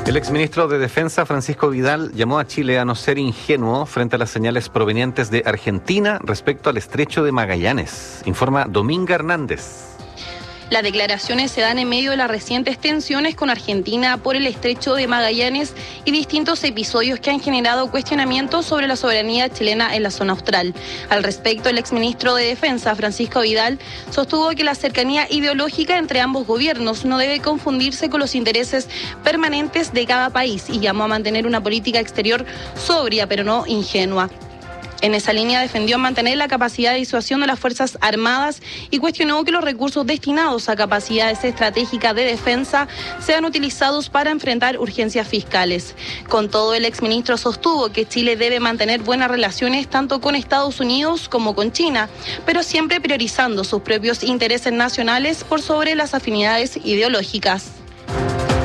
El exministro de Defensa, Francisco Vidal, llamó a Chile a no ser ingenuo frente a las señales provenientes de Argentina respecto al estrecho de Magallanes. Informa Dominga Hernández. Las declaraciones se dan en medio de las recientes tensiones con Argentina por el estrecho de Magallanes y distintos episodios que han generado cuestionamientos sobre la soberanía chilena en la zona austral. Al respecto, el exministro de Defensa, Francisco Vidal, sostuvo que la cercanía ideológica entre ambos gobiernos no debe confundirse con los intereses permanentes de cada país y llamó a mantener una política exterior sobria pero no ingenua. En esa línea defendió mantener la capacidad de disuasión de las Fuerzas Armadas y cuestionó que los recursos destinados a capacidades estratégicas de defensa sean utilizados para enfrentar urgencias fiscales. Con todo, el exministro sostuvo que Chile debe mantener buenas relaciones tanto con Estados Unidos como con China, pero siempre priorizando sus propios intereses nacionales por sobre las afinidades ideológicas.